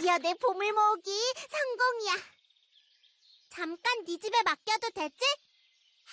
드디어 내 보물 모으기 성공이야. 잠깐 네 집에 맡겨도 되지?